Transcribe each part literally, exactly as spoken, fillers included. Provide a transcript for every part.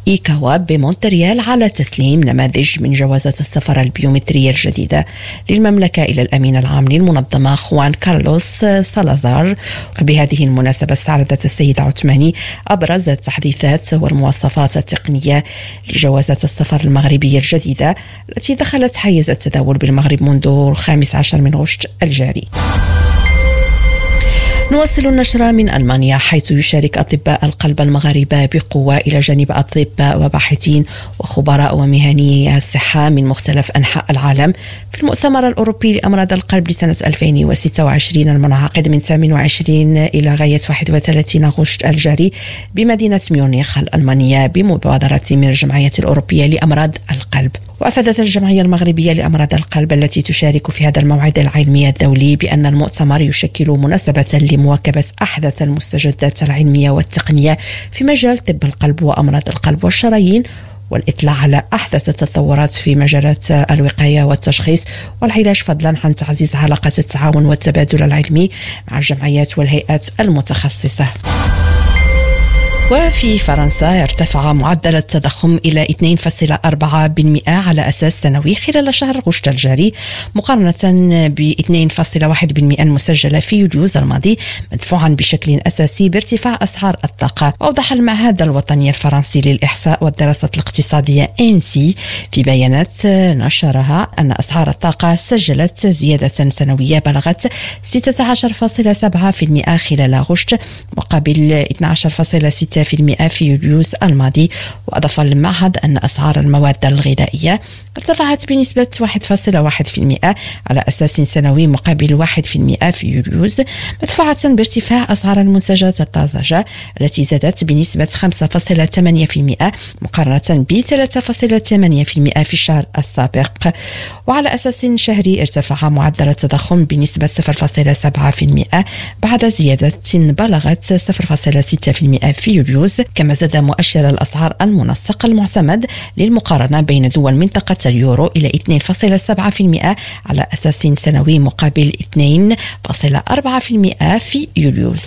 إيكاوا بمونتريال على تسليم نماذج من جوازات السفر البيومترية الجديدة للمملكة إلى الأمين العام للمنظمة خوان كارلوس سالازار. بهذه المناسبة استعرضت السيدة عثماني أبرز التحديثات والمواصفات التقنية لجوازات السفر المغربية الجديدة التي دخلت حيز التداول بالمغرب منذ الخامس عشر من غشت الجاري. نواصل النشرة من ألمانيا، حيث يشارك أطباء القلب المغاربة بقوة إلى جانب أطباء وباحثين وخبراء ومهنيي الصحة من مختلف أنحاء العالم في المؤتمر الأوروبي لأمراض القلب لسنة ألفين وستة وعشرين المنعقد من ثمانية وعشرين إلى غاية واحد وثلاثين غشت الجاري بمدينة ميونخ الألمانية بمبادرة من الجمعية الأوروبية لأمراض القلب. وأفادت الجمعية المغربية لأمراض القلب التي تشارك في هذا الموعد العلمي الدولي بأن المؤتمر يشكل مناسبة لمواكبة أحدث المستجدات العلمية والتقنية في مجال طب القلب وأمراض القلب والشرايين، والإطلاع على أحدث التطورات في مجالات الوقاية والتشخيص والعلاج، فضلا عن تعزيز علاقة التعاون والتبادل العلمي مع الجمعيات والهيئات المتخصصة. وفي فرنسا ارتفع معدل التضخم إلى اثنين فاصلة أربعة بالمئة على أساس سنوي خلال شهر غشت الجاري مقارنة ب اثنين فاصلة واحد بالمئة المسجلة في يوليوز الماضي، مدفوعا بشكل أساسي بارتفاع أسعار الطاقة. وأوضح المعهد الوطني الفرنسي للإحصاء والدراسات الاقتصادية إنسي في بيانات نشرها أن أسعار الطاقة سجلت زيادة سنوية بلغت ستة عشر فاصلة سبعة بالمئة خلال غشت مقابل اثني عشر فاصلة ستة بالمئة في يوليوز الماضي. وأضاف المعهد أن أسعار المواد الغذائية ارتفعت بنسبة واحد فاصلة واحد بالمئة على أساس سنوي مقابل واحد بالمئة في يوليوز، مدفوعة بارتفاع أسعار المنتجات الطازجة التي زادت بنسبة خمسة فاصلة ثمانية بالمئة مقارنة ب ثلاثة فاصلة ثمانية بالمئة في الشهر السابق. وعلى أساس شهري ارتفع معدل التضخم بنسبة صفر فاصلة سبعة بالمئة بعد زيادة بلغت صفر فاصلة ستة بالمئة في يوليوز. كما زاد مؤشر الأسعار المنسق المعتمد للمقارنة بين دول منطقة اليورو إلى اثنين فاصلة سبعة بالمئة على أساس سنوي مقابل اثنين فاصلة أربعة بالمئة في يوليوز.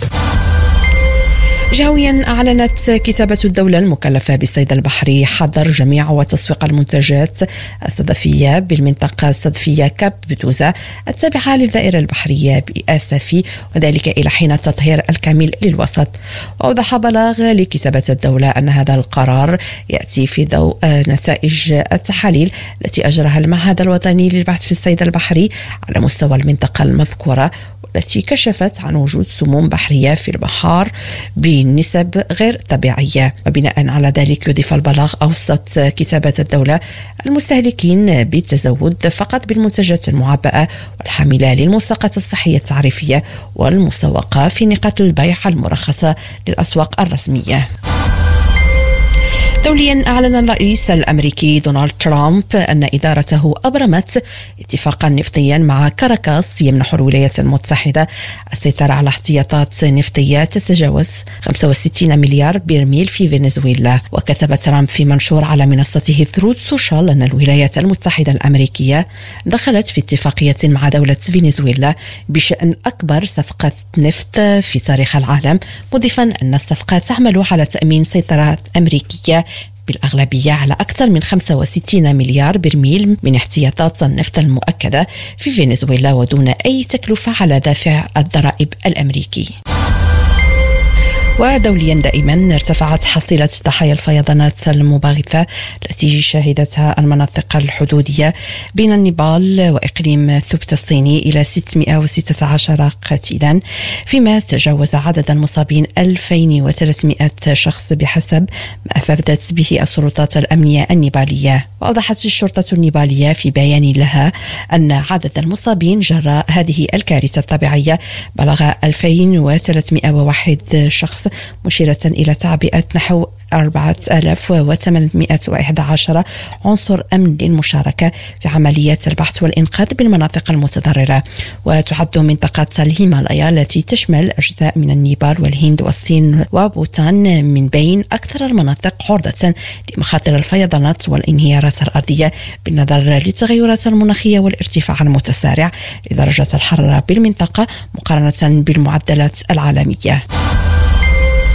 جهويا أعلنت كتابة الدولة المكلفة بالصيد البحري حظر جميع وتسويق المنتجات الصدفية بالمنطقة الصدفية كاب بدوزة التابعة للدائرة البحرية بآسفي، وذلك إلى حين التطهير الكامل للوسط. وأوضح بلاغ لكتابة الدولة أن هذا القرار يأتي في ضوء نتائج التحاليل التي أجراها المعهد الوطني للبحث في الصيد البحري على مستوى المنطقة المذكورة، التي كشفت عن وجود سموم بحرية في البحار بنسب غير طبيعية. وبناء على ذلك يضيف البلاغ أوصت كتابة الدولة المستهلكين بالتزود فقط بالمنتجات المعبأة والحاملة للملصقات الصحية التعريفية والمسوقة في نقاط البيع المرخصة للأسواق الرسمية. دوليا أعلن الرئيس الأمريكي دونالد ترامب أن إدارته أبرمت اتفاقا نفطيا مع كاراكاس يمنح الولايات المتحدة السيطرة على احتياطات نفطية تتجاوز خمسة وستين مليار برميل في فنزويلا. وكتب ترامب في منشور على منصته ثروت سوشيال أن الولايات المتحدة الأمريكية دخلت في اتفاقية مع دولة فنزويلا بشأن أكبر صفقة نفط في تاريخ العالم، مضيفا أن الصفقة تعمل على تأمين سيطرة أمريكية بالأغلبية على أكثر من خمسة وستين مليار برميل من احتياطات النفط المؤكدة في فنزويلا ودون أي تكلفة على دافع الضرائب الأمريكي. ودوليا دائما ارتفعت حصيلة ضحايا الفيضانات المباغثة التي شهدتها المناطق الحدودية بين النيبال وإقليم ثبت الصيني إلى ستمائة وستة عشر قتيلا، فيما تجاوز عدد المصابين ألفين وثلاثمائة شخص بحسب ما أفادت به السلطات الأمنية النيبالية. وأوضحت الشرطة النيبالية في بيان لها أن عدد المصابين جراء هذه الكارثة الطبيعية بلغ ألفين وثلاثمائة وواحد شخص، مشيرة إلى تعبئة نحو أربعة آلاف وثمانمائة وأحد عشر عنصر أمن للمشاركة في عمليات البحث والإنقاذ بالمناطق المتضررة. وتعد منطقة الهيمالايا التي تشمل أجزاء من النيبال والهند والصين وبوتان من بين أكثر المناطق عرضة لمخاطر الفيضانات والانهيارات الأرضية، بالنظر للتغيرات المناخية والارتفاع المتسارع لدرجة الحرارة بالمنطقة مقارنة بالمعدلات العالمية.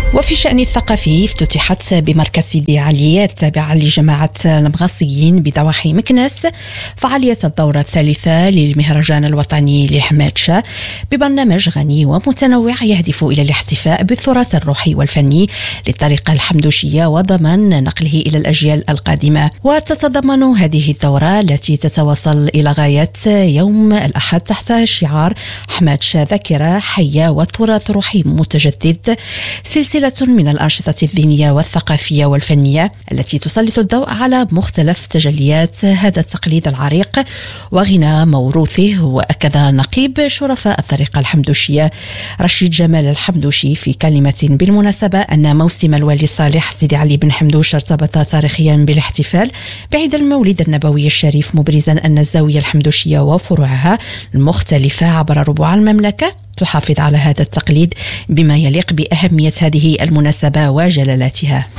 وفي الشأن الثقافي افتتحت بمركز سيدي علي التابعة لجماعة المغاصيين بضواحي مكناس فعالية الدورة الثالثة للمهرجان الوطني لحماد شاه ببرنامج غني ومتنوع يهدف إلى الاحتفاء بالتراث الروحي والفني للطريقة الحمدوشية وضمان نقله إلى الأجيال القادمة. وتتضمن هذه الدورة التي تتواصل إلى غاية يوم الأحد تحت شعار حماد شاه ذاكرة حية وتراث روحي متجدد سلسلة من الأنشطة الدينية والثقافية والفنية التي تسلط الضوء على مختلف تجليات هذا التقليد العريق وغنى موروثه. وأكد نقيب شرفاء الطريقة الحمدوشية رشيد جمال الحمدوشي في كلمة بالمناسبة أن موسم الوالي الصالح سيدي علي بن حمدوش ارتبط تاريخيا بالاحتفال بعيد المولد النبوي الشريف، مبرزا أن الزاوية الحمدوشية وفروعها المختلفة عبر ربوع المملكة تحافظ على هذا التقليد بما يليق بأهمية هذه المناسبة وجلالاتها.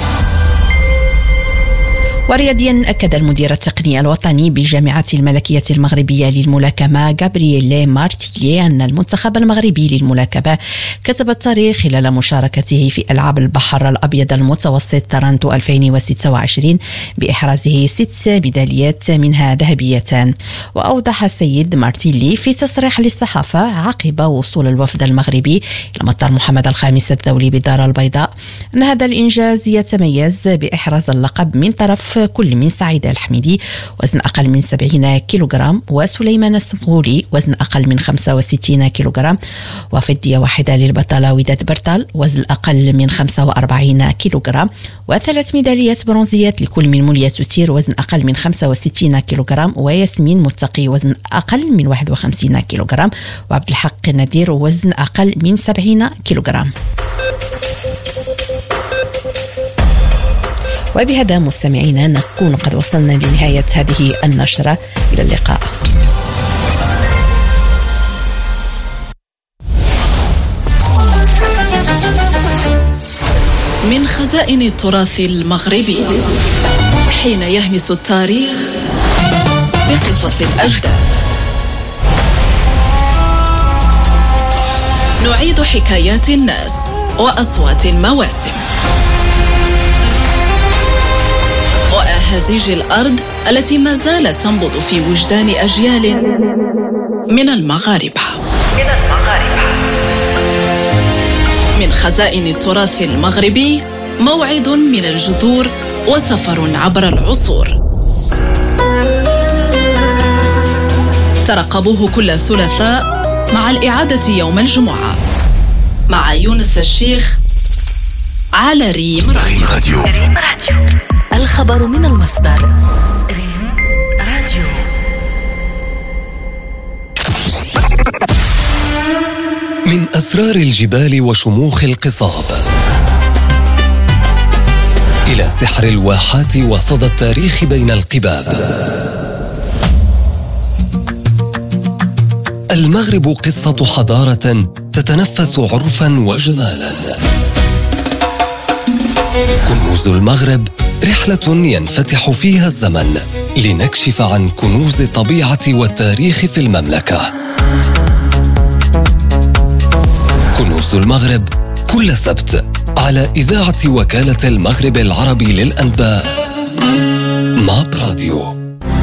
ورياضيا أكد المدير التقني الوطني بالجامعة الملكية المغربية للملاكمة غابرييل مارتيلي أن المنتخب المغربي للملاكمة كتب التاريخ خلال مشاركته في ألعاب البحر الأبيض المتوسط تورنتو ألفين وستة وعشرين بإحرازه ست ميداليات منها ذهبيتان. وأوضح السيد مارتيلي في تصريح للصحافة عقب وصول الوفد المغربي إلى مطار محمد الخامس الدولي بالدار البيضاء أن هذا الإنجاز يتميز بإحراز اللقب من طرف كل من سعيد الحميدي وزن أقل من سبعين كيلوغرام وسليمان السمغولي وزن أقل من خمسة وستين كيلوغرام وفدية واحدة للبطلة وداد برتال وزن أقل من خمسة وأربعين كيلوغرام وثلاث ميداليات برونزيات لكل من مولية توتير وزن أقل من خمسة وستين كيلوغرام وياسمين متقي وزن أقل من واحد وخمسين كيلوغرام وعبد الحق نذير وزن أقل من سبعين كيلوغرام. وبهذا مستمعينا نكون قد وصلنا لنهاية هذه النشرة. إلى اللقاء. من خزائن التراث المغربي حين يهمس التاريخ بقصص الأجداد نعيد حكايات الناس وأصوات المواسم وأهازيج الأرض التي ما زالت تنبض في وجدان أجيال من المغاربة. من خزائن التراث المغربي موعد من الجذور وسفر عبر العصور. ترقبوه كل ثلاثاء مع الإعادة يوم الجمعة مع يونس الشيخ على ريم راديو. الخبر من المصدر. ريم راديو. من أسرار الجبال وشموخ القصاب إلى سحر الواحات وصدى التاريخ بين القباب، المغرب قصة حضارة تتنفس عرفا وجمالا. كنوز المغرب رحلة ينفتح فيها الزمن لنكشف عن كنوز الطبيعة والتاريخ في المملكة. كنوز المغرب كل سبت على إذاعة وكالة المغرب العربي للأنباء ماب راديو.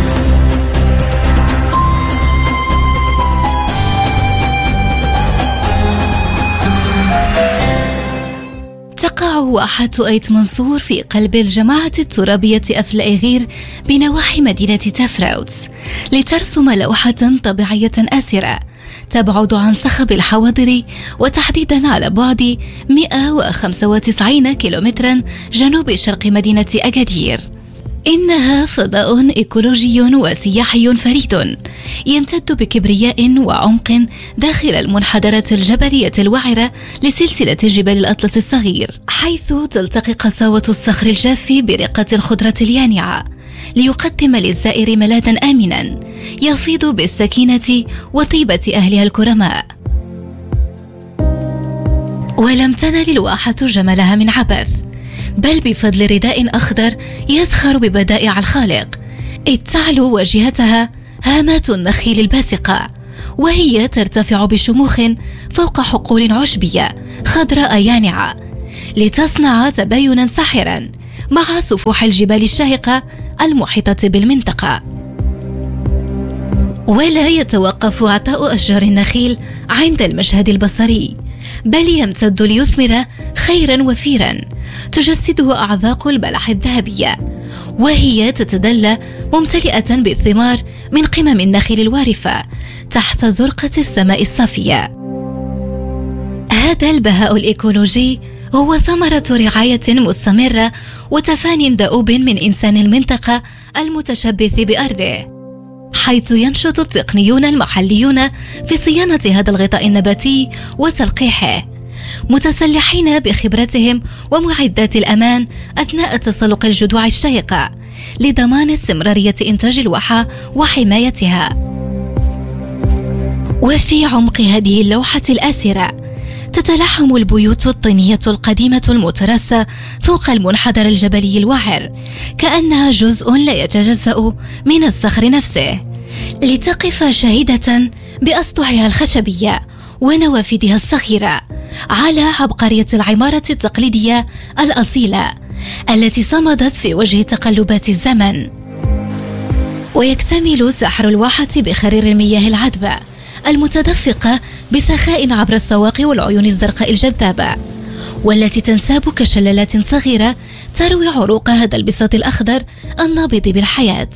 تقع واحة أيت منصور في قلب الجماعة الترابية أفلاغير بنواحي مدينة تافراوت لترسم لوحة طبيعية آسرة تبعد عن صخب الحواضر وتحديدا على بعد مئة وخمسة وتسعين كيلومترا جنوب شرق مدينة أكادير. إنها فضاء إيكولوجي وسياحي فريد يمتد بكبرياء وعمق داخل المنحدرات الجبلية الوعرة لسلسلة جبال الأطلس الصغير، حيث تلتقي قساوة الصخر الجاف برقة الخضرة اليانعة ليقدم للزائر ملاذا آمنا يفيض بالسكينة وطيبة أهلها الكرماء. ولم تنل الواحة جمالها من عبث، بل بفضل رداء أخضر يزخر ببدائع الخالق، إذ تعلو واجهتها هامات النخيل الباسقة، وهي ترتفع بشموخ فوق حقول عشبية خضراء يانعة، لتصنع تباينا ساحرا مع سفوح الجبال الشاهقة المحيطة بالمنطقة. ولا يتوقف عطاء أشجار النخيل عند المشهد البصري، بل يمتد ليثمر خيرا وفيرا تجسده أعذاق البلح الذهبية، وهي تتدلى ممتلئة بالثمار من قمم النخيل الوارفة تحت زرقة السماء الصافية. هذا البهاء الإيكولوجي هو ثمرة رعاية مستمرة وتفان دؤوب من إنسان المنطقة المتشبث بأرضه، حيث ينشط التقنيون المحليون في صيانة هذا الغطاء النباتي وتلقيحه، متسلحين بخبرتهم ومعدات الأمان أثناء تسلق الجذوع الشاهقة لضمان استمرارية إنتاج الواحة وحمايتها. وفي عمق هذه اللوحة الآسرة تتلحم البيوت الطينية القديمة المترسة فوق المنحدر الجبلي الوعر، كأنها جزء لا يتجزأ من الصخر نفسه، لتقف شاهدة بأسطحها الخشبية ونوافذها الصغيرة على عبقرية العمارة التقليدية الأصيلة التي صمدت في وجه تقلبات الزمن. ويكتمل سحر الواحة بخرير المياه العذبة المتدفقة بسخاء عبر السواق والعيون الزرقاء الجذابة، والتي تنساب كشلالات صغيرة تروي عروق هذا البساط الأخضر النابض بالحياة.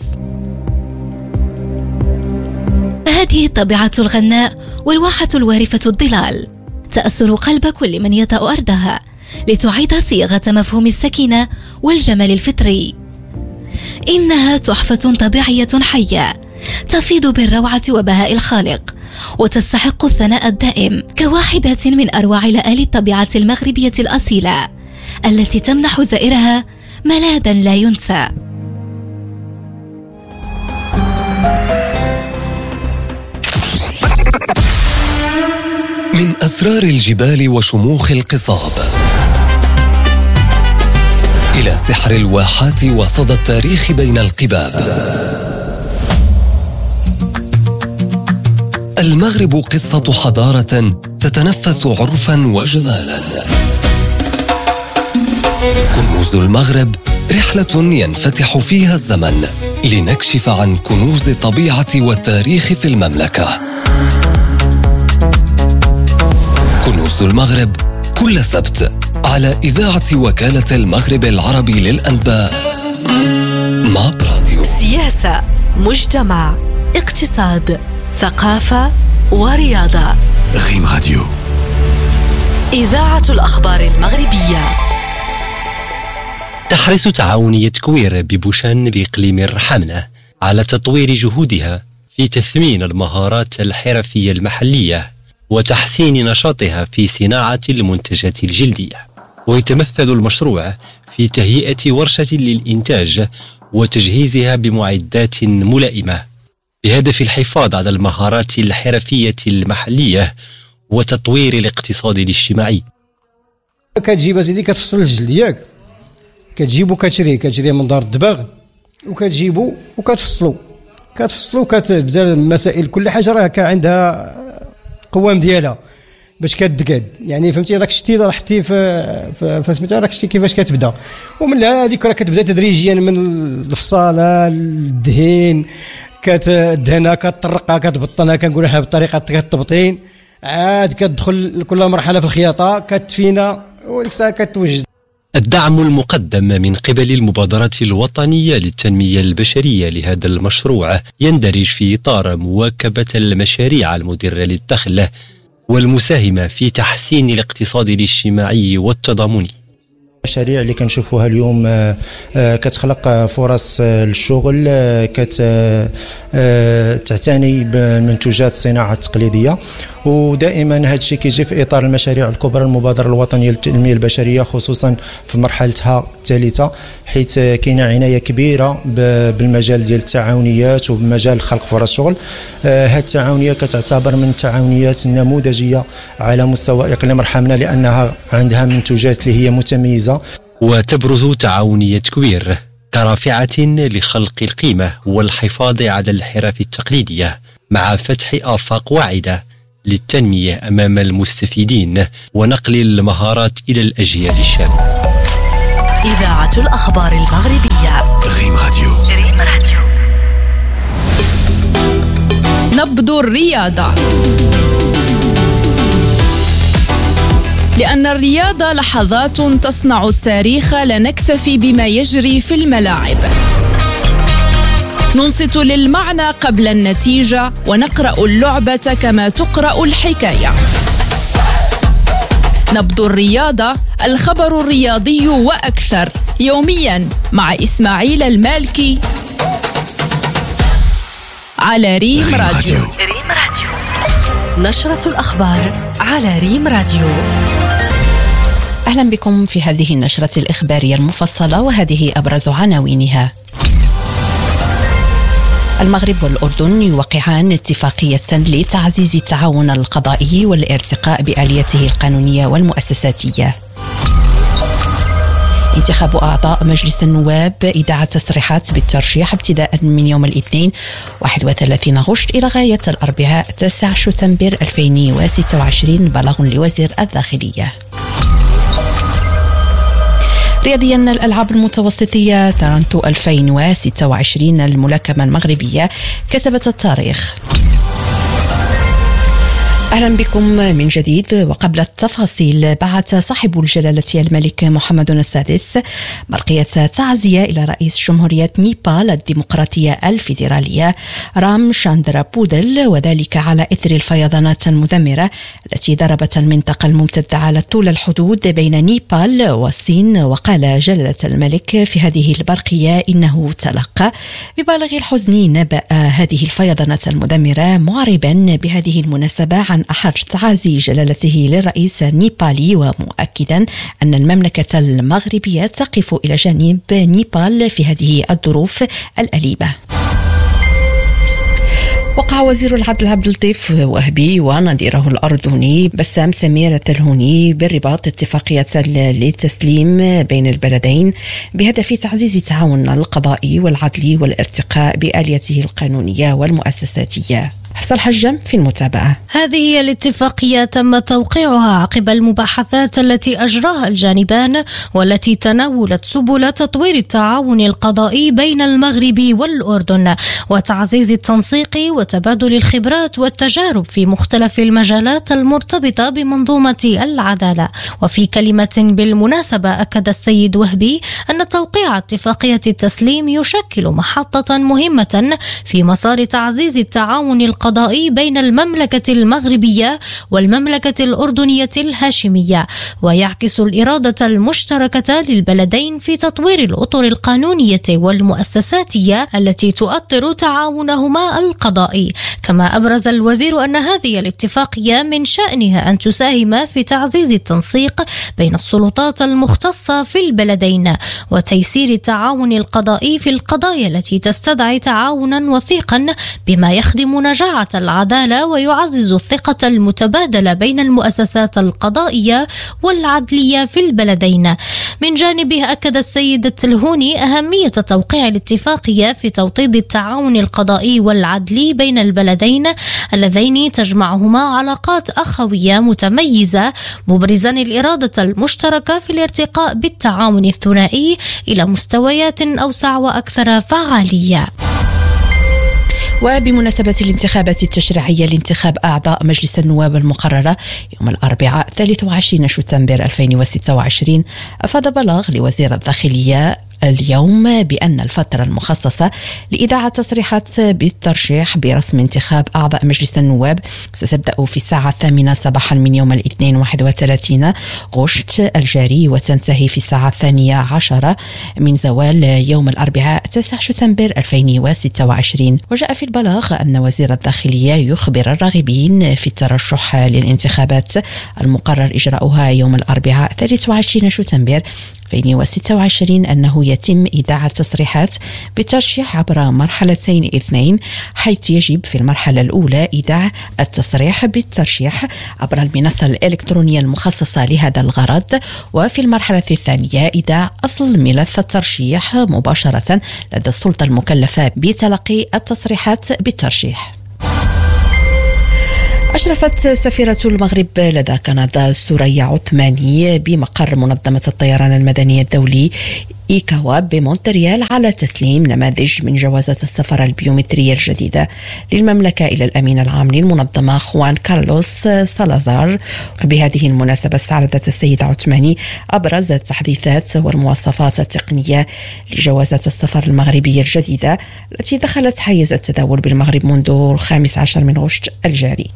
هذه الطبيعة الغناء والواحة الوارفة الظلال تأسر قلب كل من يطأ أرضها لتعيد صياغة مفهوم السكينة والجمال الفطري. إنها تحفة طبيعية حية تفيض بالروعة وبهاء الخالق، وتستحق الثناء الدائم كواحدة من أروع لآلي الطبيعة المغربية الأصيلة التي تمنح زائرها ملاذا لا ينسى. من أسرار الجبال وشموخ القصاب إلى سحر الواحات وصدى التاريخ بين القباب، المغرب قصة حضارة تتنفس عرفا وجمالا. كنوز المغرب رحلة ينفتح فيها الزمن لنكشف عن كنوز الطبيعة والتاريخ في المملكة. كنوز المغرب كل سبت على إذاعة وكالة المغرب العربي للأنباء ماب راديو. سياسة، مجتمع، اقتصاد، ثقافة ورياضة. غيم راديو، إذاعة الأخبار المغربية. تحرص تعاونية كوير ببوشان بإقليم الرحمنة على تطوير جهودها في تثمين المهارات الحرفية المحلية وتحسين نشاطها في صناعة المنتجات الجلدية. ويتمثل المشروع في تهيئة ورشة للإنتاج وتجهيزها بمعدات ملائمة بهدف الحفاظ على المهارات الحرفية المحلية وتطوير الاقتصاد الاجتماعي. كتجيب سيدي كتفصل الجلد ديالك، كتجيبو كتشريه كتشريه من دار الدباغ وكتجيبو وكتفصلو كتفصلو كتبدا المسائل كل حاجه راه عندها قوام ديالها باش كتدقاد، يعني فهمتي داك الشتي راه حتي في فسميتو راك شتي كيفاش كتبدا، ومن هذيك راه كتبدا تدريجيا من الفصاله الدهين، كتدهنها كتطرقها كتبطنها كنقولها بالطريقه التبطين، عاد كتدخل كل مرحله في الخياطه كتفينا وديك الساعه كتوجد. الدعم المقدم من قبل المبادرة الوطنية للتنمية البشرية لهذا المشروع يندرج في إطار مواكبة المشاريع المدرة للدخل والمساهمة في تحسين الاقتصاد الاجتماعي والتضامني. المشاريع اللي كنشوفوها اليوم كتخلق فرص للشغل، كتعتني بمنتوجات الصناعة التقليدية، ودائما هذا الشيء كيجي في إطار المشاريع الكبرى المبادرة الوطنية للتنمية البشرية، خصوصا في مرحلتها الثالثة، حيث كاينه عناية كبيرة بالمجال ديال التعاونيات وبمجال خلق فرص شغل. هذه التعاونية كتعتبر من التعاونيات النموذجية على مستوى إقليم رحمنا، لأنها عندها منتوجات اللي هي متميزة. وتبرز تعاونية كوير كرافعة لخلق القيمة والحفاظ على الحرف التقليدية مع فتح آفاق واعدة للتنمية أمام المستفيدين ونقل المهارات إلى الأجيال الشابة. إذاعة الأخبار المغربية ريم راديو. نبض الرياضة، لأن الرياضة لحظات تصنع التاريخ، لا نكتفي بما يجري في الملاعب. ننصت للمعنى قبل النتيجة ونقرأ اللعبة كما تقرأ الحكاية. نبض الرياضة، الخبر الرياضي وأكثر، يوميا مع إسماعيل المالكي على ريم راديو. نشرة الأخبار على ريم راديو. أهلا بكم في هذه النشرة الإخبارية المفصلة، وهذه أبرز عناوينها. المغرب والأردن يوقعان اتفاقية لتعزيز التعاون القضائي والارتقاء بآليته القانونية والمؤسساتية. انتخاب أعضاء مجلس النواب، إذاعة تصريحات بالترشيح ابتداء من يوم الاثنين واحد وثلاثين غشت إلى غاية الأربعاء تسعة شتنبر ألفين وستة وعشرين، بلاغ لوزير الداخلية. رياضيا، الألعاب المتوسطية تورنتو ألفين وستة وعشرين، الملاكمة المغربية كسبت التاريخ. أهلا بكم من جديد. وقبل التفاصيل، بعث صاحب الجلالة الملك محمد السادس برقية تعزية إلى رئيس جمهورية نيبال الديمقراطية الفيدرالية رام شاندرا بودل، وذلك على إثر الفيضانات المدمرة التي ضربت المنطقة الممتدة على طول الحدود بين نيبال والصين. وقال جلالة الملك في هذه البرقية إنه تلقى ببالغ الحزن نبأ هذه الفيضانات المدمرة، معربا بهذه المناسبة عن أحر تعازي جلالته للرئيس النيبالي، ومؤكدا أن المملكة المغربية تقف إلى جانب نيبال في هذه الظروف الأليمة. وقع وزير العدل عبد اللطيف وهبي ونظيره الأردني بسام سمير التلهوني بالرباط اتفاقية للتسليم بين البلدين بهدف تعزيز التعاون القضائي والعدلي والارتقاء بآليته القانونية والمؤسساتية. حسن الحجم في المتابعة. هذه هي الاتفاقية تم توقيعها عقب المباحثات التي أجراها الجانبان، والتي تناولت سبل تطوير التعاون القضائي بين المغرب والأردن وتعزيز التنسيق وتبادل الخبرات والتجارب في مختلف المجالات المرتبطة بمنظومة العدالة. وفي كلمة بالمناسبة، أكد السيد وهبي أن توقيع اتفاقية التسليم يشكل محطة مهمة في مسار تعزيز التعاون القضائي بين المملكة المغربية والمملكة الأردنية الهاشمية، ويعكس الإرادة المشتركة للبلدين في تطوير الأطر القانونية والمؤسساتية التي تؤطر تعاونهما القضائي. كما أبرز الوزير أن هذه الاتفاقية من شأنها أن تساهم في تعزيز التنسيق بين السلطات المختصة في البلدين وتيسير التعاون القضائي في القضايا التي تستدعي تعاونا وثيقا، بما يخدم نجاح العدالة ويعزز الثقة المتبادلة بين المؤسسات القضائية والعدلية في البلدين. من جانبه، أكد السيد التلهوني أهمية توقيع الاتفاقية في توطيد التعاون القضائي والعدلي بين البلدين اللذين تجمعهما علاقات أخوية متميزة، مبرزا الإرادة المشتركة في الارتقاء بالتعاون الثنائي إلى مستويات أوسع وأكثر فعالية. وبمناسبة الانتخابات التشريعية لانتخاب أعضاء مجلس النواب المقررة يوم الأربعاء ثالث وعشرين شتنبر ألفين وستة وعشرين، أفاد بلاغ لوزير الداخلية اليوم بأن الفترة المخصصة لإذاعة تصريحات بالترشيح برسم انتخاب أعضاء مجلس النواب ستبدأ في الساعة الثامنة صباحا من يوم الاثنين واحد وثلاثين غشت الجاري، وتنتهي في الساعة الثانية عشرة من زوال يوم الأربعاء تسعة شتنبر ألفين وستة وعشرين. وجاء في البلاغ أن وزير الداخلية يخبر الراغبين في الترشح للانتخابات المقرر إجراؤها يوم الأربعاء ثالث وعشرين شتنبر ألفين وستة وعشرين أنه يتم إذاعة تصريحات بالترشيح عبر مرحلتين اثنين، حيث يجب في المرحلة الأولى إذاعة التصريح بالترشيح عبر المنصة الإلكترونية المخصصة لهذا الغرض، وفي المرحلة الثانية إذاعة أصل ملف الترشيح مباشرة لدى السلطة المكلفة بتلقي التصريحات بالترشيح. أشرفت سفيرة المغرب لدى كندا سوريا عثماني بمقر منظمة الطيران المدني الدولي إيكاوا بمونتريال على تسليم نماذج من جوازات السفر البيومترية الجديدة للمملكة إلى الأمين العام للمنظمة خوان كارلوس سالازار. بهذه المناسبة استعرضت السيدة عثماني أبرز التحديثات والمواصفات التقنية لجوازات السفر المغربية الجديدة التي دخلت حيز التداول بالمغرب منذ الخامس عشر من غشت الجاري.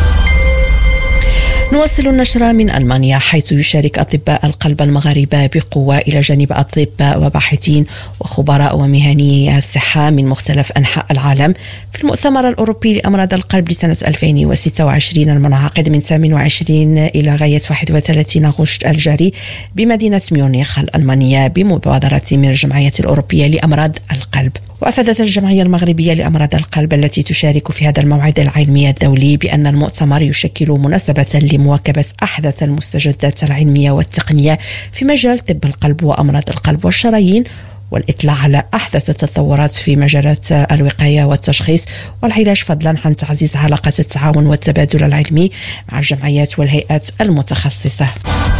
نواصل النشرة من ألمانيا، حيث يشارك أطباء القلب المغاربة بقوة إلى جانب أطباء وباحثين وخبراء ومهنيي الصحة من مختلف أنحاء العالم في المؤتمر الأوروبي لأمراض القلب لسنة ألفين وستة وعشرين المنعقد من ثامن وعشرين إلى غاية واحد وثلاثين غشت الجاري بمدينة ميونخ الألمانية بمبادرة من الجمعية الأوروبية لأمراض القلب. وأفادت الجمعية المغربية لأمراض القلب التي تشارك في هذا الموعد العلمي الدولي بأن المؤتمر يشكل مناسبة لمواكبة أحدث المستجدات العلمية والتقنية في مجال طب القلب وأمراض القلب والشرايين، والإطلاع على أحدث التطورات في مجالات الوقاية والتشخيص والعلاج، فضلا عن تعزيز علاقة التعاون والتبادل العلمي مع الجمعيات والهيئات المتخصصة.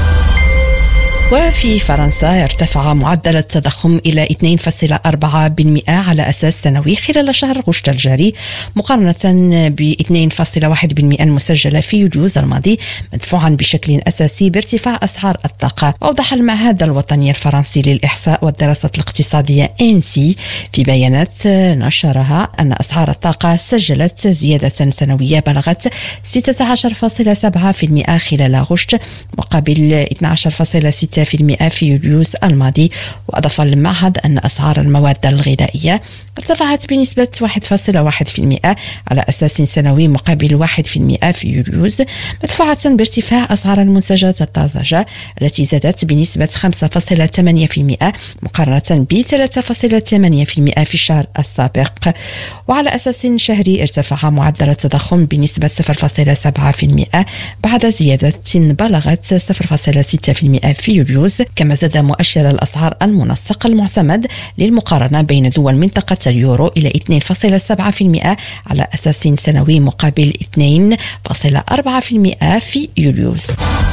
وفي فرنسا ارتفع معدل التضخم إلى اثنين فاصلة أربعة بالمئة على أساس سنوي خلال شهر غشت الجاري مقارنة ب اثنين فاصلة واحد بالمئة المسجلة في يوليوز الماضي، مدفوعا بشكل أساسي بارتفاع أسعار الطاقة. أوضح المعهد الوطني الفرنسي للإحصاء والدراسات الاقتصادية إنسي في بيانات نشرها أن أسعار الطاقة سجلت زيادة سنوية بلغت ستة عشر فاصلة سبعة بالمئة خلال غشت مقابل اثني عشر فاصلة ستة بالمئة في يوليوز الماضي. وأضاف المعهد أن أسعار المواد الغذائية ارتفعت بنسبة واحد فاصلة واحد بالمئة على أساس سنوي مقابل واحد بالمئة في يوليوز، مدفوعة بارتفاع أسعار المنتجات الطازجة التي زادت بنسبة خمسة فاصلة ثمانية بالمئة مقارنة ب ثلاثة فاصلة ثمانية بالمئة في الشهر السابق. وعلى أساس شهري ارتفع معدل التضخم بنسبة صفر فاصلة سبعة بالمئة بعد زيادة بلغت صفر فاصلة ستة بالمئة في يوليوز. كما زاد مؤشر الأسعار المنسق المعتمد للمقارنة بين دول منطقة اليورو إلى اثنين فاصلة سبعة بالمئة على أساس سنوي مقابل اثنين فاصلة أربعة بالمئة في يوليوز.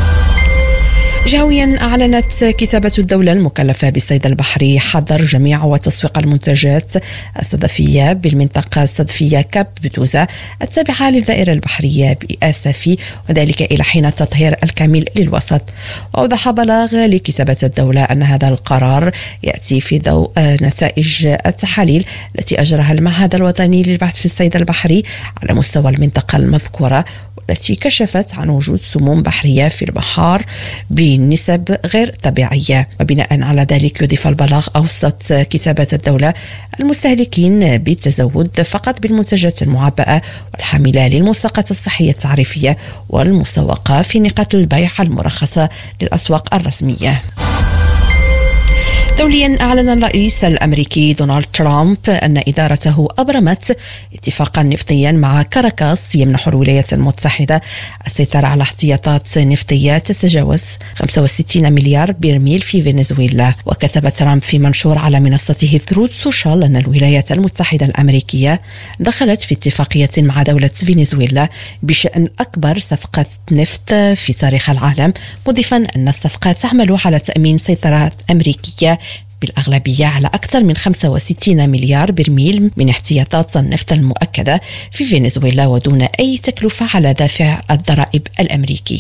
جهويا أعلنت كتابة الدولة المكلفة بالصيد البحري حظر جميع وتسويق المنتجات الصدفية بالمنطقة الصدفية كاب بدوزة التابعة للدائرة البحرية بآسفي، وذلك إلى حين التطهير الكامل للوسط. وأوضح بلاغ لكتابة الدولة أن هذا القرار يأتي في ضوء نتائج التحاليل التي أجراها المعهد الوطني للبحث في الصيد البحري على مستوى المنطقة المذكورة، التي كشفت عن وجود سموم بحرية في البحار بنسب غير طبيعية. وبناء على ذلك يضيف البلاغ أوصت كتابة الدولة المستهلكين بالتزود فقط بالمنتجات المعبأة والحاملة للملصقات الصحية التعريفية والمسوقة في نقاط البيع المرخصة للأسواق الرسمية. دوليا أعلن الرئيس الأمريكي دونالد ترامب أن إدارته أبرمت اتفاقا نفطيا مع كاراكاس يمنح الولايات المتحدة السيطرة على احتياطات نفطية تتجاوز خمسة وستين مليار برميل في فنزويلا. وكتب ترامب في منشور على منصته ثروت سوشيال أن الولايات المتحدة الأمريكية دخلت في اتفاقية مع دولة فنزويلا بشأن أكبر صفقة نفط في تاريخ العالم، مضيفا أن الصفقة تعمل على تأمين سيطرة أمريكية بالأغلبية على أكثر من خمسة وستين مليار برميل من احتياطات النفط المؤكدة في فنزويلا ودون أي تكلفة على دافع الضرائب الأمريكي.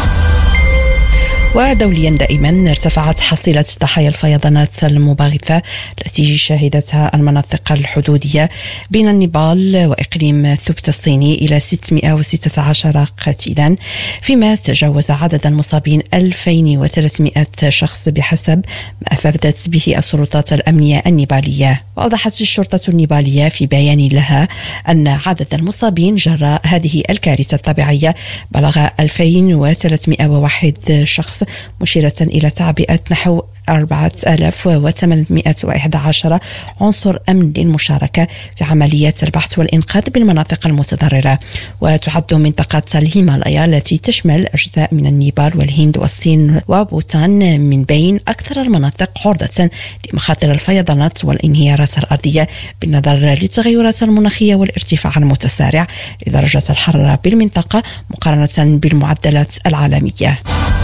ودوليا دائما ارتفعت حصيلة ضحايا الفيضانات المباغتة التي شهدتها المناطق الحدودية بين النيبال وإقليم ثبت الصيني إلى ستمائة وستة عشر قتيلا، فيما تجاوز عدد المصابين ألفين وثلاثمائة شخص بحسب ما أفادت به السلطات الأمنية النيبالية. وأوضحت الشرطة النيبالية في بيان لها أن عدد المصابين جراء هذه الكارثة الطبيعية بلغ ألفين وثلاثمائة وواحد شخص شخص، مشيرة إلى تعبئة نحو أربعة آلاف وثمانمائة وأحد عشر عنصر أمن للمشاركة في عمليات البحث والإنقاذ بالمناطق المتضررة. وتعد منطقة الهيمالايا التي تشمل أجزاء من النيبال والهند والصين وبوتان من بين أكثر المناطق عرضة لمخاطر الفيضانات والانهيارات الأرضية بالنظر للتغيرات المناخية والارتفاع المتسارع لدرجة الحرارة بالمنطقة مقارنة بالمعدلات العالمية.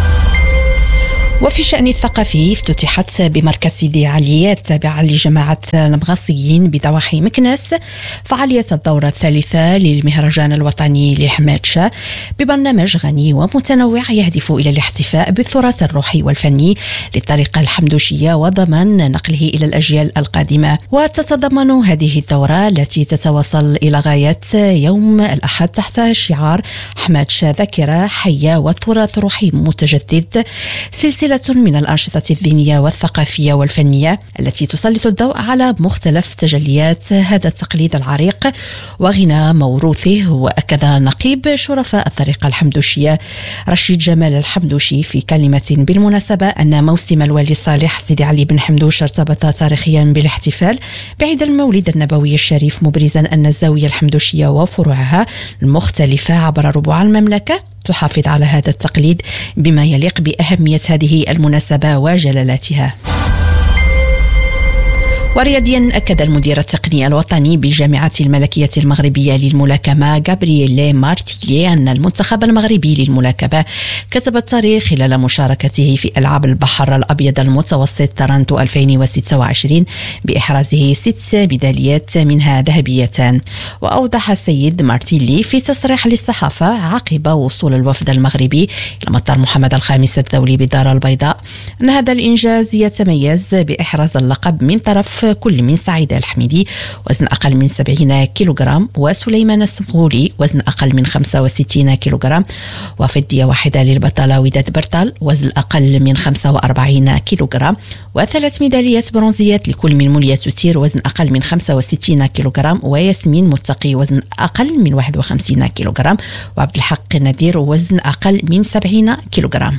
وفي شأن الثقافي، افتتحت بمركز سيدي علي التابعة لجماعة المغاصيين بضواحي مكناس فعالية الدورة الثالثة للمهرجان الوطني لحماد شاه ببرنامج غني ومتنوع يهدف إلى الاحتفاء بالتراث الروحي والفني للطريقة الحمدوشية وضمان نقله إلى الأجيال القادمة. وتتضمن هذه الدورة التي تتواصل إلى غاية يوم الأحد تحت شعار حماد شاه ذاكرة حية والتراث الروحي متجدد سلسلة من الأنشطة الدينية والثقافية والفنية التي تسلط الضوء على مختلف تجليات هذا التقليد العريق وغنى موروثه. وأكد نقيب شرفاء الطريقة الحمدوشية رشيد جمال الحمدوشي في كلمة بالمناسبة أن موسم الوالي الصالح سيدي علي بن حمدوش ارتبط تاريخيا بالاحتفال بعيد المولد النبوي الشريف، مبرزا أن الزاوية الحمدوشية وفروعها المختلفة عبر ربوع المملكة تحافظ على هذا التقليد بما يليق بأهمية هذه المناسبة وجلالاتها. ورياضيا، أكد المدير التقني الوطني بالجامعة الملكية المغربية للملاكمة غابرييل مارتيلي أن المنتخب المغربي للملاكمة كتب التاريخ خلال مشاركته في ألعاب البحر الأبيض المتوسط تورنتو ألفين وستة وعشرين بإحرازه ست ميداليات منها ذهبيتان. وأوضح السيد مارتيلي في تصريح للصحافة عقب وصول الوفد المغربي إلى مطار محمد الخامس الدولي بالدار البيضاء أن هذا الإنجاز يتميز بإحراز اللقب من طرف كل من سعيد الحميدي وزن أقل من سبعين كيلوغرام وسليمان السمغولي وزن أقل من خمسة وستين كيلوغرام، وفدية واحدة للبطلة وداد برتال وزن أقل من خمسة وأربعين كيلوغرام، وثلاث ميداليات برونزيات لكل من مولية توتير وزن أقل من خمسة وستين كيلوغرام، وياسمين متقي وزن أقل من واحد وخمسين كيلوغرام، وعبد الحق نذير وزن أقل من سبعين كيلوغرام.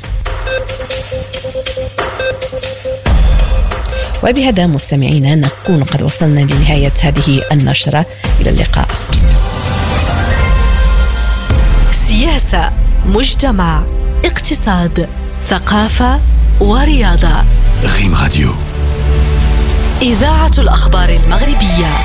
وبهذا مستمعينا نكون قد وصلنا لنهاية هذه النشرة. إلى اللقاء. سياسة، مجتمع، اقتصاد، ثقافة ورياضة. ريم راديو، إذاعة الأخبار المغربية.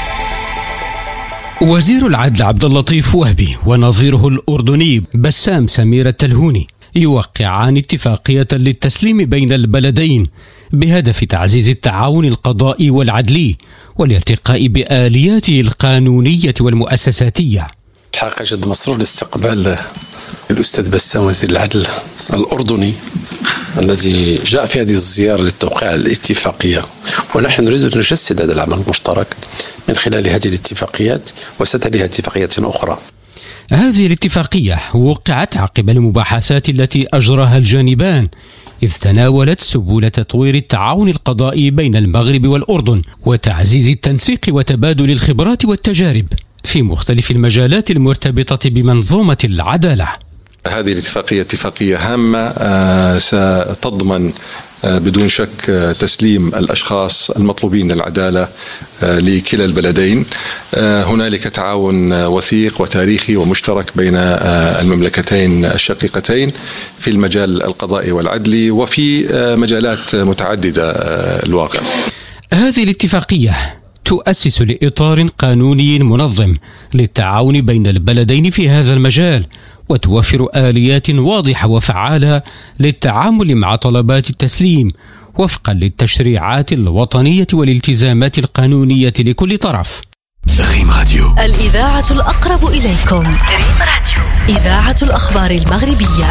وزير العدل عبد اللطيف وهبي ونظيره الأردني بسام سمير التلهوني يوقعان اتفاقية للتسليم بين البلدين بهدف تعزيز التعاون القضائي والعدلي والارتقاء بآلياته القانونية والمؤسساتية. الحقيقة جد مسرور لاستقبال الأستاذ بسام وزير العدل الأردني الذي جاء في هذه الزيارة للتوقيع على الاتفاقية، ونحن نريد أن نجسد هذا العمل المشترك من خلال هذه الاتفاقيات وستليها اتفاقيات أخرى. هذه الاتفاقية وقعت عقب المباحثات التي أجراها الجانبان، إذ تناولت سبل تطوير التعاون القضائي بين المغرب والأردن وتعزيز التنسيق وتبادل الخبرات والتجارب في مختلف المجالات المرتبطة بمنظومة العدالة. هذه الاتفاقية اتفاقية هامة ستضمن بدون شك تسليم الأشخاص المطلوبين للعدالة لكلا البلدين. هنالك تعاون وثيق وتاريخي ومشترك بين المملكتين الشقيقتين في المجال القضائي والعدلي وفي مجالات متعددة الواقع. هذه الاتفاقية تؤسس لإطار قانوني منظم للتعاون بين البلدين في هذا المجال، وتوفر آليات واضحة وفعالة للتعامل مع طلبات التسليم وفقا للتشريعات الوطنية والالتزامات القانونية لكل طرف. ريم راديو، الإذاعة الأقرب إليكم. ريم راديو، إذاعة الأخبار المغربية.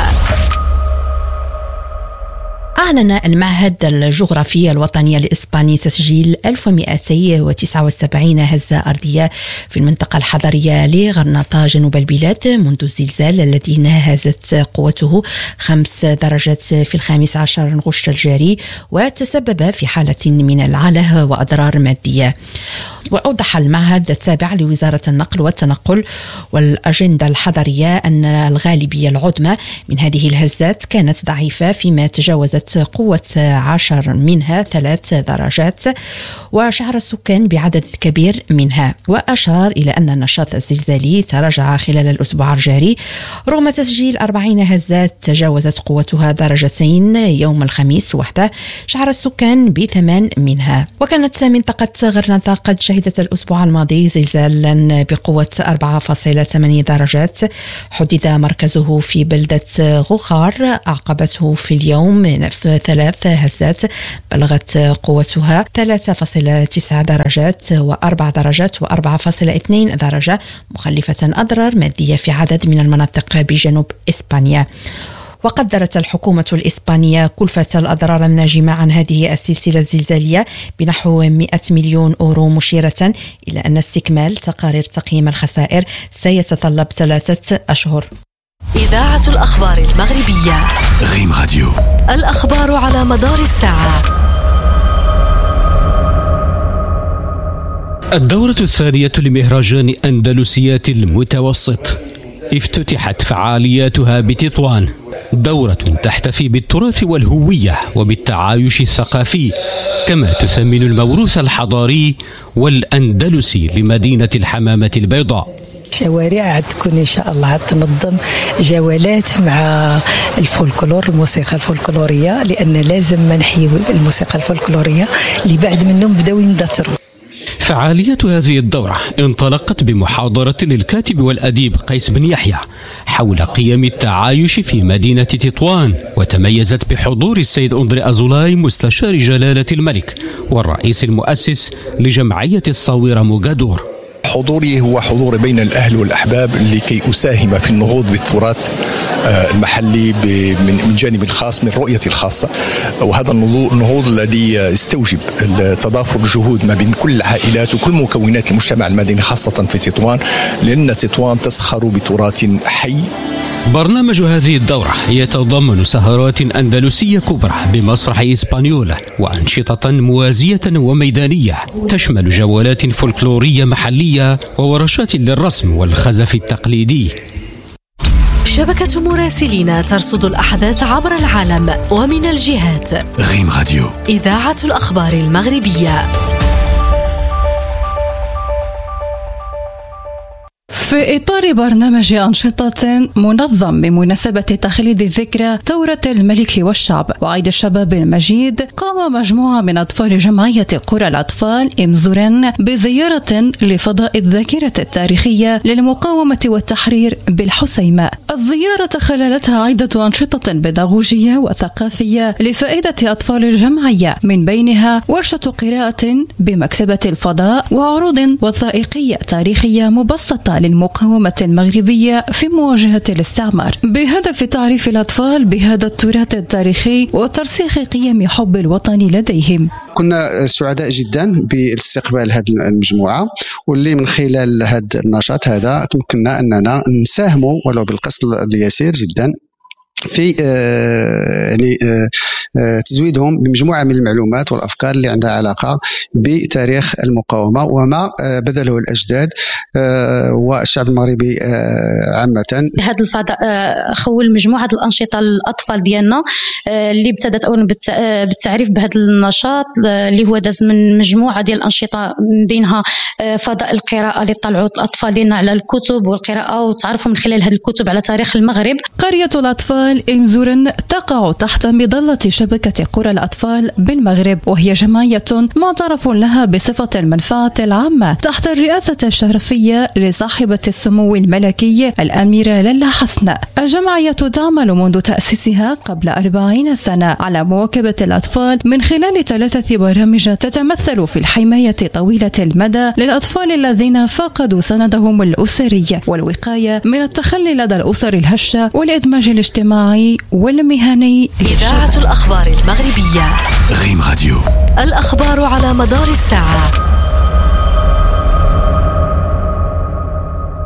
أعلن المعهد الجغرافي الوطني الإسباني تسجيل ألف ومئتين وتسعة وسبعين هزة أرضية في المنطقة الحضرية لغرناطة جنوب البلاد منذ الزلزال الذي ناهزت قوته خمس درجات في الخامس عشر من غشت الجاري، وتسبب في حالة من العله وأضرار مادية. وأوضح المعهد التابع لوزارة النقل والتنقل والأجندة الحضرية أن الغالبية العظمى من هذه الهزات كانت ضعيفة، فيما تجاوزت قوة عشر منها ثلاث درجات، وشعر السكان بعدد كبير منها. وأشار إلى أن النشاط الزلزالي تراجع خلال الأسبوع الجاري رغم تسجيل أربعين هزات تجاوزت قوتها درجتين يوم الخميس وحده، شعر السكان بثمان منها. وكانت منطقة غرناطة قد شهدت الأسبوع الماضي زلزالا بقوة أربعة فاصلة ثمانية درجات، حدد مركزه في بلدة غوخار، أعقبته في اليوم نفس ثلاث هزات بلغت قوتها ثلاثة فاصلة تسعة درجات وأربع درجات وأربعة فاصلة اثنين درجة، مخلفة أضرار مادية في عدد من المناطق بجنوب إسبانيا. وقدرت الحكومة الإسبانية كلفة الأضرار الناجمة عن هذه السلسلة الزلزالية بنحو مئة مليون أورو، مشيرة إلى أن استكمال تقارير تقييم الخسائر سيتطلب ثلاثة أشهر. إذاعة الأخبار المغربية غيم راديو، الأخبار على مدار الساعة. الدورة الثانية لمهرجان أندلسيات المتوسط افتتحت فعالياتها بتطوان، دورة تحتفي بالتراث والهوية وبالتعايش الثقافي، كما تثمن الموروث الحضاري والأندلسي لمدينة الحمامة البيضاء. شوارع تكون إن شاء الله تنظم جولات مع الفولكلور، الموسيقى الفولكلورية، لأن لازم ما نحيو الموسيقى الفولكلورية اللي بعد منهم بدأوا يندثروا. فعاليات هذه الدورة انطلقت بمحاضرة للكاتب والأديب قيس بن يحيى حول قيم التعايش في مدينة تطوان، وتميزت بحضور السيد أندري أزولاي مستشار جلالة الملك والرئيس المؤسس لجمعية الصويرة موغادور. حضوري هو حضور بين الأهل والأحباب لكي أساهم في النهوض بالتراث المحلي من جانب خاص من رؤيتي الخاصة، وهذا النهوض الذي يستوجب تضافر الجهود ما بين كل العائلات وكل مكونات المجتمع المدني خاصة في تطوان، لأن تطوان تسخر بتراث حي. برنامج هذه الدورة يتضمن سهرات أندلسية كبرى بمسرح إسبانيولا وأنشطة موازية وميدانية تشمل جولات فولكلورية محلية وورشات للرسم والخزف التقليدي. شبكة مراسلين ترصد الأحداث عبر العالم ومن الجهات. غيم راديو، إذاعة الأخبار المغربية. في إطار برنامج أنشطة منظم بمناسبة تخليد ذكرى ثورة الملك والشعب وعيد الشباب المجيد، قام مجموعة من أطفال جمعية قرى الأطفال إمزورن بزيارة لفضاء الذاكرة التاريخية للمقاومة والتحرير بالحسيمة. الزيارة خللتها عدة أنشطة بيداغوجية وثقافية لفائدة أطفال الجمعية، من بينها ورشة قراءة بمكتبة الفضاء وعروض وثائقية تاريخية مبسطة للمقاومة المغربية في مواجهة الاستعمار، بهدف تعريف الأطفال بهذا التراث التاريخي وترسيخ قيم حب الوطن لديهم. كنا سعداء جدا باستقبال هذه المجموعة، واللي من خلال هذا النشاط هذا تمكننا أننا نساهموا ولو بالقسط اليسير جدا في آه يعني آه آه تزويدهم بمجموعة من المعلومات والأفكار اللي عندها علاقة بتاريخ المقاومة وما آه بذله الأجداد آه والشعب المغربي آه عامة. هذا الفضاء آه خول مجموعة الأنشطة الأطفال ديالنا آه اللي ابتدت أولا بالتعريف بهذا النشاط آه اللي هو داز من مجموعة ديال الأنشطة، من بينها آه فضاء القراءة اللي طلعوا الأطفال ديالنا على الكتب والقراءة وتعرفوا من خلال هذه الكتب على تاريخ المغرب. قرية الأطفال إمزورن تقع تحت مظلة شبكة قرى الأطفال بالمغرب، وهي جمعية معترف لها بصفة المنفعة العامة تحت الرئاسة الشرفية لصاحبة السمو الملكي الأميرة لالا حسن. الجمعية تعمل منذ تأسيسها قبل أربعين سنة على مواكبة الأطفال من خلال ثلاثة برامج تتمثل في الحماية طويلة المدى للأطفال الذين فقدوا سندهم الأسري، والوقاية من التخلي لدى الأسر الهشة، والإدماج الاجتماعي والمهني. إذاعة الأخبار المغربية غيم راديو، الأخبار على مدار الساعة.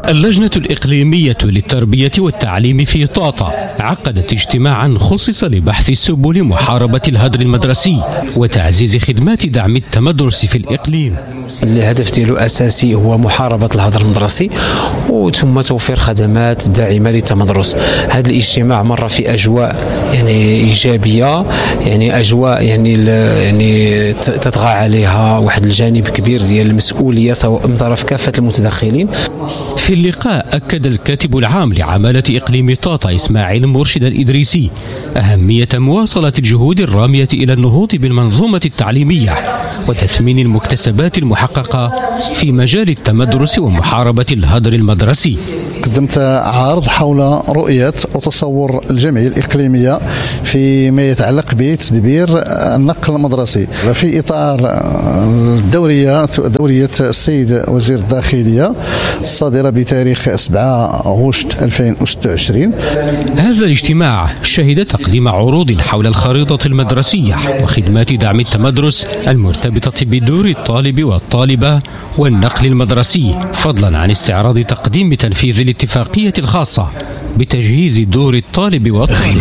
اللجنة الإقليمية للتربية والتعليم في طاطا عقدت اجتماعا خصص لبحث سبل محاربة الهدر المدرسي وتعزيز خدمات دعم التمدرس في الإقليم. الهدف ديالو أساسي هو محاربة الهدر المدرسي وثم توفير خدمات داعمة للتمدرس. هذا الاجتماع مر في أجواء يعني إيجابية، يعني أجواء يعني يعني تطغى عليها واحد الجانب كبير ديال المسؤولية من طرف كافة المتدخلين. في اللقاء أكد الكاتب العام لعمالة إقليم طاطا إسماعيل مرشد الإدريسي أهمية مواصلة الجهود الرامية إلى النهوض بالمنظومة التعليمية وتثمين المكتسبات المحققة في مجال التمدرس ومحاربة الهدر المدرسي. قدمت عرض حول رؤية وتصور الجمعية الإقليمية فيما يتعلق بتدبير النقل المدرسي في إطار الدورية دورية السيد وزير الداخلية الصادرة بتاريخ سبعة غشت ألفين وستة وعشرين. هذا الاجتماع شهد تقديم عروض حول الخريطة المدرسية وخدمات دعم التمدرس المرتبطة بدور الطالب والطالبة والنقل المدرسي، فضلا عن استعراض تقديم تنفيذ الاتفاقية الخاصة بتجهيز دور الطالب والطالبة.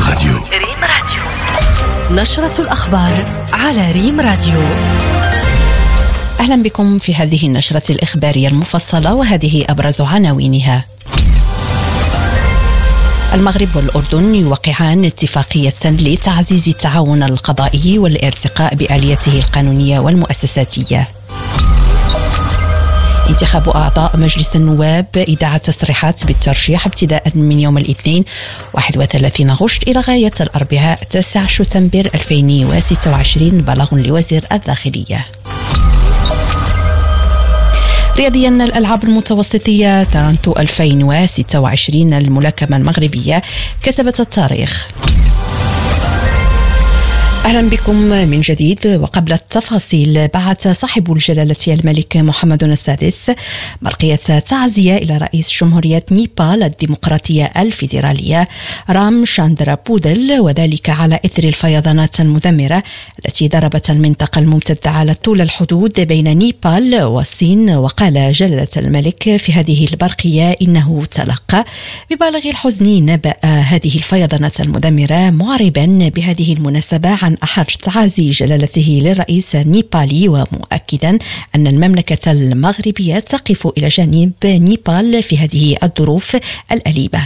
نشرة الأخبار على ريم راديو. أهلا بكم في هذه النشرة الإخبارية المفصلة، وهذه أبرز عناوينها. المغرب والأردن يوقعان اتفاقية لتعزيز التعاون القضائي والارتقاء بآليته القانونية والمؤسساتية. انتخاب أعضاء مجلس النواب، إذاعة تصريحات بالترشيح ابتداء من يوم الاثنين واحد وثلاثين غشت إلى غاية الأربعاء تسعة شتنبر ألفين وستة وعشرين، بلاغ لوزير الداخلية. رياضيا، الألعاب المتوسطية تورنتو ألفين وستة وعشرين الملاكمة المغربية كسبت التاريخ. أهلا بكم من جديد. وقبل التفاصيل، بعث صاحب الجلالة الملك محمد السادس برقية تعزية إلى رئيس جمهورية نيبال الديمقراطية الفيدرالية رام شاندرا بودل، وذلك على إثر الفيضانات المدمرة التي ضربت المنطقة الممتدة على طول الحدود بين نيبال والصين. وقال جلالة الملك في هذه البرقية إنه تلقى ببالغ الحزن نبأ هذه الفيضانات المدمرة، معربا بهذه المناسبة عن أحر تعازي جلالته للرئيس النيبالي، ومؤكدا أن المملكة المغربية تقف إلى جانب نيبال في هذه الظروف الأليمة.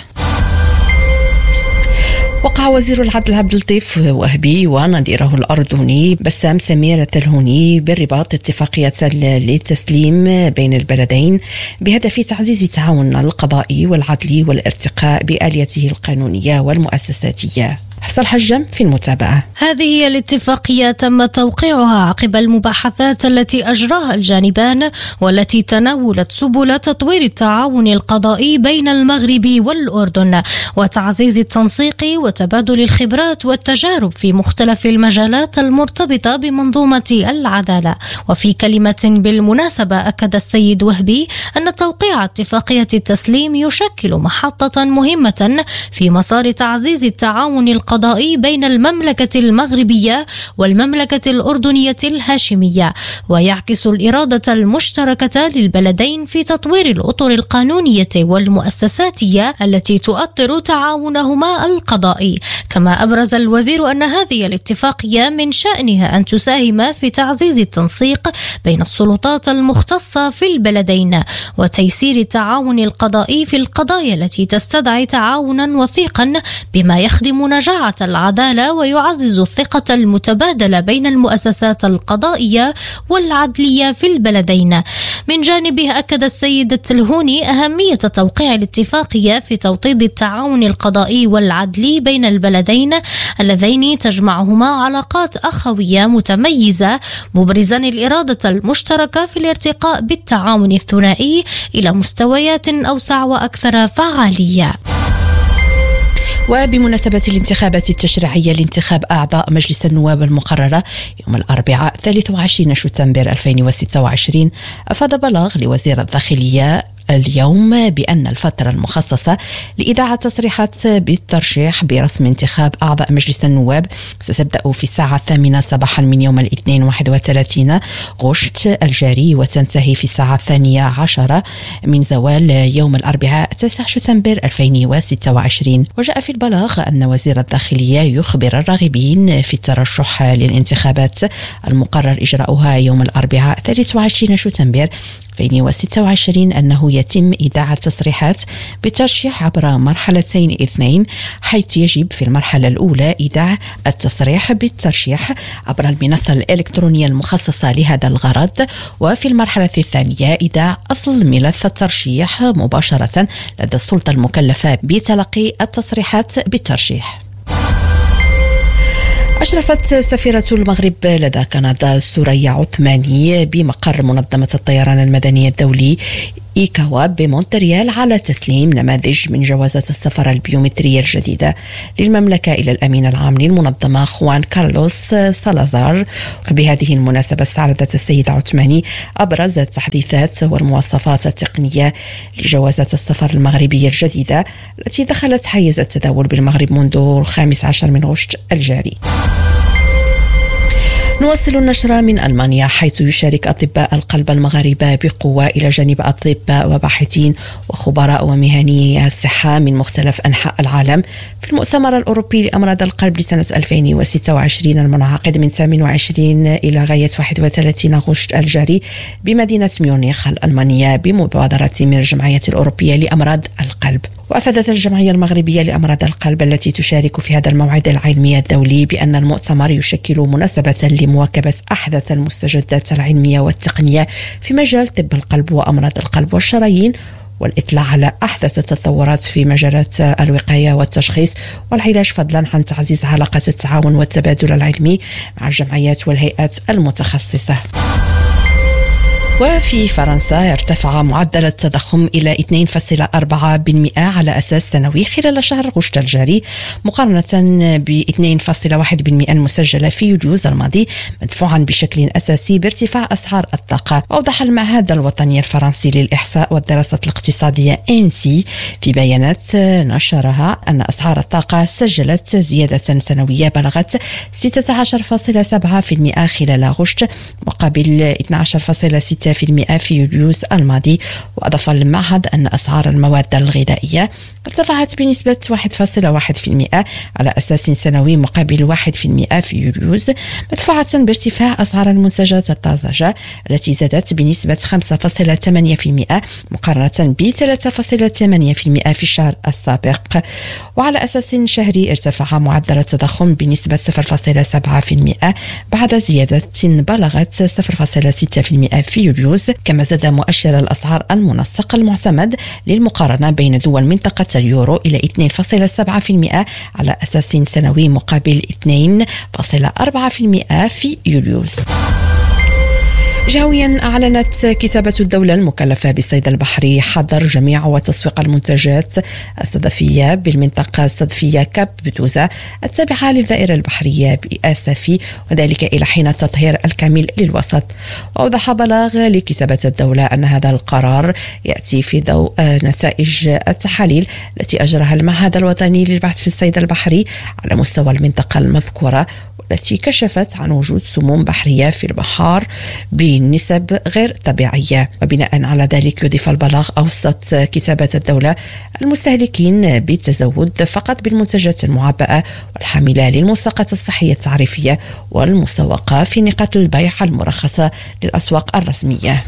وقع وزير العدل عبد اللطيف وهبي ونظيره الأردني بسام سمير التلهوني بالرباط اتفاقية للتسليم بين البلدين بهدف تعزيز التعاون القضائي والعدلي والارتقاء بآليته القانونية والمؤسساتية. حسن الحجام في المتابعة. هذه هي الاتفاقية تم توقيعها عقب المباحثات التي أجراها الجانبان، والتي تناولت سبل تطوير التعاون القضائي بين المغرب والأردن وتعزيز التنسيق وتبادل الخبرات والتجارب في مختلف المجالات المرتبطة بمنظومة العدالة. وفي كلمة بالمناسبة، أكد السيد وهبي أن توقيع اتفاقية التسليم يشكل محطة مهمة في مسار تعزيز التعاون القضائي القضائي بين المملكة المغربية والمملكة الأردنية الهاشمية، ويعكس الإرادة المشتركة للبلدين في تطوير الأطر القانونية والمؤسساتية التي تؤطر تعاونهما القضائي. كما أبرز الوزير أن هذه الاتفاقية من شأنها أن تساهم في تعزيز التنسيق بين السلطات المختصة في البلدين وتيسير التعاون القضائي في القضايا التي تستدعي تعاونا وثيقا بما يخدم نجاح العدالة ويعزز الثقة المتبادلة بين المؤسسات القضائية والعدلية في البلدين. من جانبه، أكد السيد التلهوني أهمية توقيع الاتفاقية في توطيد التعاون القضائي والعدلي بين البلدين اللذين تجمعهما علاقات أخوية متميزة، مبرزا الإرادة المشتركة في الارتقاء بالتعاون الثنائي إلى مستويات أوسع وأكثر فعالية. وبمناسبة الانتخابات التشريعية لانتخاب أعضاء مجلس النواب المقررة يوم الأربعاء ثالث وعشرين شتنبر ألفين وستة وعشرين، أفاد بلاغ لوزير الداخلية اليوم بأن الفترة المخصصة لإذاعة تصريحات بالترشيح برسم انتخاب أعضاء مجلس النواب ستبدأ في الساعة الثامنة صباحا من يوم الاثنين واحد وثلاثين غشت الجاري وتنتهي في الساعة الثانية عشرة من زوال يوم الأربعاء تسعة شتنبر ألفين وستة وعشرين. وجاء في البلاغ أن وزير الداخلية يخبر الراغبين في الترشح للانتخابات المقرر إجراؤها يوم الأربعاء ثلاثة وعشرين شتنبر ألفين وستة وعشرين أنه يتم إذاعة تصريحات بالترشيح عبر مرحلتين اثنين، حيث يجب في المرحلة الأولى إذاعة التصريح بالترشيح عبر المنصة الإلكترونية المخصصة لهذا الغرض، وفي المرحلة الثانية إذاعة أصل ملف الترشيح مباشرة لدى السلطة المكلفة بتلقي التصريحات بالترشيح. أشرفت سفيرة المغرب لدى كندا سوريا عثماني بمقر منظمة الطيران المدني الدولي إيكاوا بمونتريال على تسليم نماذج من جوازات السفر البيومترية الجديدة للمملكة إلى الأمين العام للمنظمة خوان كارلوس سالازار. بهذه المناسبة استعرضت السيدة عثماني أبرز التحديثات والمواصفات التقنية لجوازات السفر المغربية الجديدة التي دخلت حيز التداول بالمغرب منذ الخامس عشر من غشت الجاري. نواصل النشرة من ألمانيا، حيث يشارك أطباء القلب المغاربة بقوة إلى جانب أطباء وباحثين وخبراء ومهني الصحة من مختلف أنحاء العالم في المؤتمر الأوروبي لأمراض القلب لسنة ألفين وستة وعشرين المنعقد من ثمانية وعشرين إلى غاية واحد وثلاثين غشت الجاري بمدينة ميونخ الألمانية بمبادرة من الجمعية الأوروبية لأمراض القلب. وأفادت الجمعية المغربية لأمراض القلب التي تشارك في هذا الموعد العلمي الدولي بأن المؤتمر يشكل مناسبة لمواكبة أحدث المستجدات العلمية والتقنية في مجال طب القلب وأمراض القلب والشرايين، والإطلاع على أحدث التطورات في مجالات الوقاية والتشخيص والعلاج، فضلا عن تعزيز علاقة التعاون والتبادل العلمي مع الجمعيات والهيئات المتخصصة. وفي فرنسا ارتفع معدل التضخم إلى اثنين فاصلة أربعة بالمئة على أساس سنوي خلال شهر غشت الجاري مقارنة ب اثنين فاصلة واحد بالمئة المسجلة في يوليوز الماضي، مدفوعا بشكل أساسي بارتفاع أسعار الطاقة. وأوضح المعهد الوطني الفرنسي للإحصاء والدراسات الاقتصادية إنسي في بيانات نشرها أن أسعار الطاقة سجلت زيادة سنوية بلغت ستة عشر فاصلة سبعة بالمئة خلال غشت مقابل اثني عشر فاصلة ستة بالمئة في يوليوز الماضي. وأضاف المعهد أن أسعار المواد الغذائية ارتفعت بنسبة واحد فاصلة واحد بالمئة على أساس سنوي مقابل واحد بالمئة في يوليوز، مدفوعة بارتفاع أسعار المنتجات الطازجة التي زادت بنسبة خمسة فاصلة ثمانية بالمئة مقارنة ب ثلاثة فاصلة ثمانية بالمئة في الشهر السابق. وعلى أساس شهري ارتفع معدل التضخم بنسبة صفر فاصلة سبعة بالمئة بعد زيادة بلغت صفر فاصلة ستة بالمئة في يوليوز. كما زاد مؤشر الأسعار المنسق المعتمد للمقارنة بين دول منطقة اليورو إلى اثنين فاصلة سبعة بالمئة على أساس سنوي مقابل اثنين فاصلة أربعة بالمئة في يوليوز. جهويا أعلنت كتابة الدولة المكلفة بالصيد البحري حظر جميع وتسويق المنتجات الصدفية بالمنطقة الصدفية كاب بدوزة التابعة للدائرة البحرية بآسفي، وذلك إلى حين التطهير الكامل للوسط. وأوضح بلاغ لكتابة الدولة أن هذا القرار يأتي في ضوء نتائج التحاليل التي أجراها المعهد الوطني للبحث في الصيد البحري على مستوى المنطقة المذكورة، التي كشفت عن وجود سموم بحرية في البحار بنسب غير طبيعية. وبناء على ذلك يضيف البلاغ أوصت كتابة الدولة المستهلكين بالتزود فقط بالمنتجات المعبأة والحاملة للملصقات الصحية التعريفية والمسوقة في نقاط البيع المرخصة للأسواق الرسمية.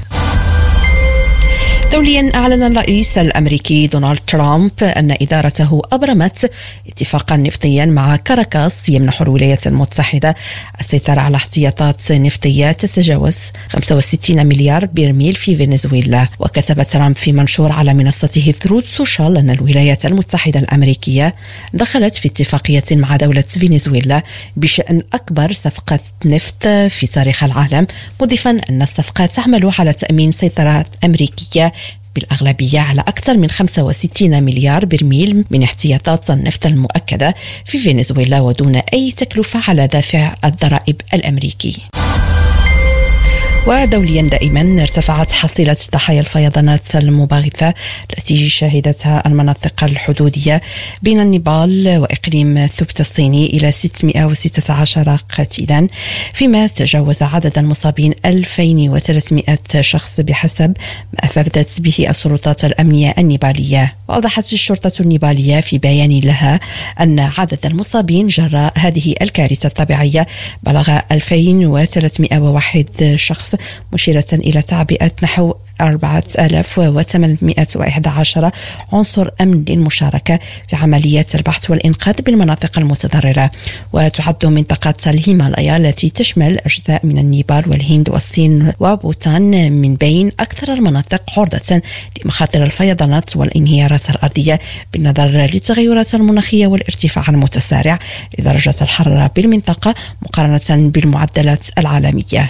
دوليا أعلن الرئيس الأمريكي دونالد ترامب أن إدارته أبرمت اتفاقا نفطيا مع كاراكاس يمنح الولايات المتحدة السيطرة على احتياطات نفطية تتجاوز خمسة وستين مليار برميل في فنزويلا. وكتب ترامب في منشور على منصته ثروت سوشيال أن الولايات المتحدة الأمريكية دخلت في اتفاقية مع دولة فنزويلا بشأن أكبر صفقة نفط في تاريخ العالم، مضيفا أن الصفقة تعمل على تأمين سيطرة أمريكية بالأغلبية على أكثر من خمسة وستين مليار برميل من احتياطات النفط المؤكدة في فنزويلا ودون أي تكلفة على دافع الضرائب الأمريكي. ودوليا دائما ارتفعت حصيلة ضحايا الفيضانات المباغثة التي شهدتها المناطق الحدودية بين النيبال وإقليم ثبت الصيني إلى ستمائة وستة عشر قتيلا، فيما تجاوز عدد المصابين ألفين وثلاثمائة شخص بحسب ما أفادت به السلطات الأمنية النيبالية. وأوضحت الشرطة النيبالية في بيان لها أن عدد المصابين جراء هذه الكارثة الطبيعية بلغ ألفين وثلاثمائة وواحد شخص، مشيرة إلى تعبئة نحو أربعة آلاف وثمانمائة وأحد عشر عنصر أمن للمشاركة في عمليات البحث والإنقاذ بالمناطق المتضررة. وتعد منطقة الهيمالايا التي تشمل أجزاء من النيبال والهند والصين وبوتان من بين أكثر المناطق عرضة لمخاطر الفيضانات والانهيارات الأرضية، بالنظر للتغيرات المناخية والارتفاع المتسارع لدرجة الحرارة بالمنطقة مقارنة بالمعدلات العالمية.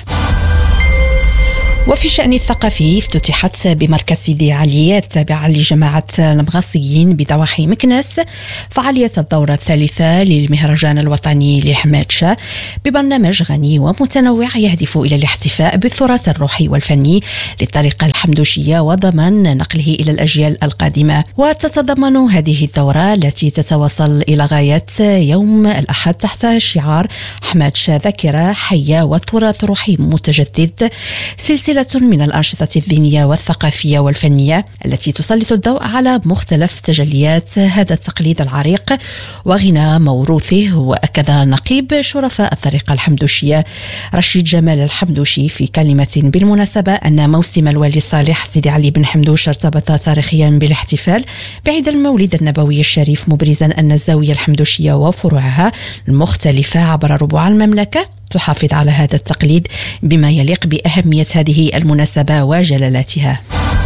وفي الشأن الثقافي افتتحت بمركز سيدي علي التابع لجماعة المغاصيين بضواحي مكناس فعالية الدورة الثالثة للمهرجان الوطني لحماد شاه ببرنامج غني ومتنوع يهدف إلى الاحتفاء بالتراث الروحي والفني للطريقة الحمدوشية وضمان نقله إلى الأجيال القادمة. وتتضمن هذه الدورة التي تتواصل إلى غاية يوم الأحد تحت شعار حماد شاه ذاكرة حية والتراث الروحي متجدد، سلسلة من الأنشطة الدينية والثقافية والفنية التي تسلط الضوء على مختلف تجليات هذا التقليد العريق وغنى موروثه. وأكد نقيب شرفاء الطريقة الحمدوشية رشيد جمال الحمدوشي في كلمة بالمناسبة أن موسم الوالي الصالح سيدي علي بن حمدوش ارتبط تاريخيا بالاحتفال بعيد المولد النبوي الشريف، مبرزا أن الزاوية الحمدوشية وفروعها المختلفة عبر ربوع المملكة تحافظ على هذا التقليد بما يليق بأهمية هذه المناسبة وجلالاتها.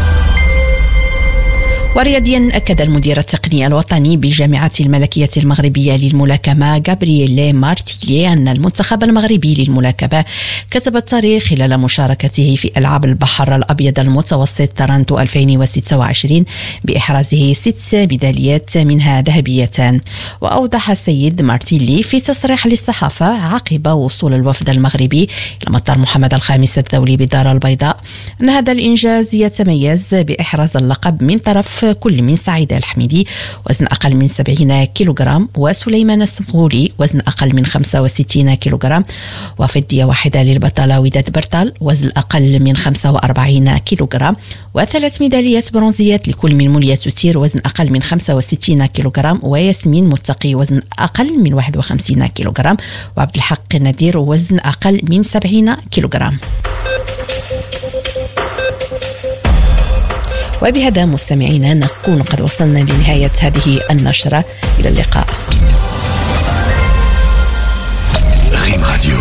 ورياضيا أكد المدير التقني الوطني بالجامعة الملكية المغربية للملاكمة غابرييل مارتيلي أن المنتخب المغربي للملاكمة كتب التاريخ خلال مشاركته في ألعاب البحر الأبيض المتوسط تورنتو ألفين وستة وعشرين بإحرازه ست ميداليات منها ذهبيتان. وأوضح السيد مارتيلي في تصريح للصحافة عقب وصول الوفد المغربي إلى مطار محمد الخامس الدولي بالدار البيضاء أن هذا الإنجاز يتميز بإحراز اللقب من طرف كل من سعيد الحميدي وزن أقل من سبعين كيلوغرام وسليمان السمغولي وزن أقل من خمسة وستين كيلوغرام، وفدية واحدة للبطلة وداد برتال وزن أقل من خمسة وأربعين كيلوغرام، وثلاث ميداليات برونزيات لكل من مولية توتير وزن أقل من خمسة وستين كيلوغرام، وياسمين متقي وزن أقل من واحد وخمسين كيلوغرام، وعبد الحق نذير وزن أقل من سبعين كيلوغرام. وبهذا مستمعينا نكون قد وصلنا لنهاية هذه النشرة. إلى اللقاء. ريم راديو.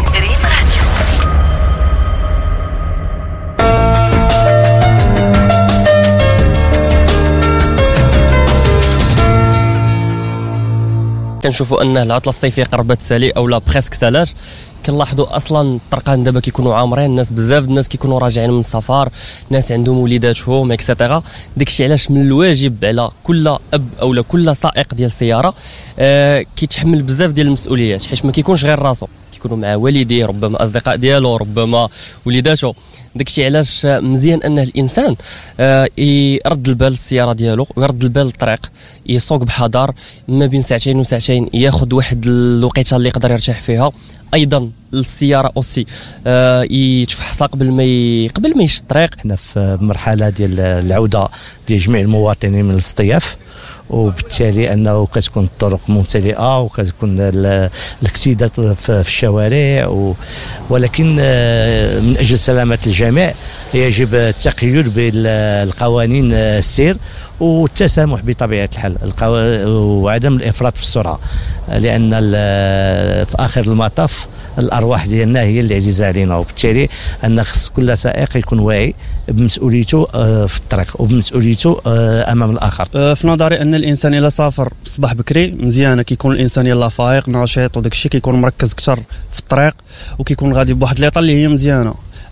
كنشوفوا ان العطله الصيفيه قربت تسالي او لا بريسك سالات. كنلاحظوا اصلا الطرقان دابا كيكونوا عامرين، الناس بزاف الناس كيكونوا راجعين من السفر، ناس عندهم وليداتهم اكسيتيرا. داكشي علاش من الواجب على كل اب او لا كل سائق ديال السياره آه كيتحمل بزاف ديال المسؤوليات، حيت ما كيكونش غير راسو، كيكونوا مع والديه، ربما اصدقاء ديالو، ربما وليداتو. داكشي علاش مزيان ان الانسان آه يرد البال السياره ديالو ويرد البال الطريق، يسوق بحذر ما بين ساعتين وساعتين، ياخذ واحد الوقيته اللي يقدر يرتاح فيها. ايضا السياره اوسي آه يتفحصها قبل ما ي... قبل ما يمشي الطريق. حنا في مرحله ديال العوده ديال جميع المواطنين من الاصطياف، وبالتالي انه كتكون الطرق ممتلئه وكتكون الاكسيدات في الشوارع و... ولكن من اجل سلامه الجميع يجب التقيد بالقوانين السير والتسامح بطبيعه الحال القو... وعدم الافراط في السرعه، لان في اخر المطاف الارواح ديالنا هي اللي عزيزه علينا، وبالتالي ان خص كل سائق يكون واعي بمسؤوليته في الطريق وبمسؤوليته امام الاخر. في نظري ان الانسان الا سافر في الصباح بكري مزيانه، كيكون الانسان يلا فايق نشيط وداك الشيء كيكون مركز اكثر في الطريق وكيكون غادي بواحد ليطه اللي هي مزيانه.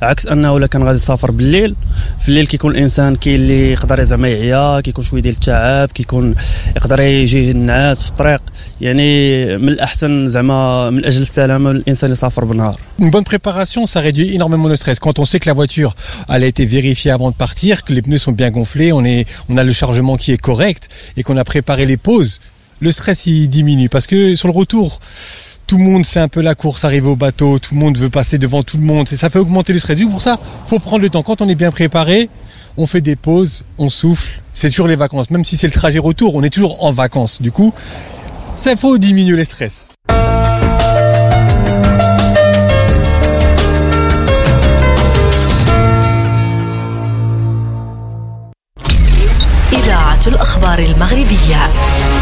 عكس انه ولا كان غادي يسافر بالليل. في الليل كيكون الانسان كاين اللي يقدر زعما يعيا، كيكون شويه ديال التعب، كيكون يقدر يجي النعاس في الطريق. يعني من الاحسن زعما من اجل السلامه الانسان يسافر بالنهار. Une bonne préparation, ça réduit énormément le stress. Quand on sait que la voiture elle a été vérifiée avant de partir, que les pneus sont bien gonflés, on est, on a le chargement qui est correct et qu'on a préparé les pauses, le stress il diminue. Parce que sur le retour, tout le monde, c'est un peu la course, arriver au bateau, tout le monde veut passer devant tout le monde, et ça fait augmenter le stress. Du coup, pour ça, faut prendre le temps. Quand on est bien préparé, on fait des pauses, on souffle. C'est toujours les vacances. Même si c'est le trajet retour, on est toujours en vacances. Du coup, ça faut diminuer le stress. إذاعة الأخبار المغربية.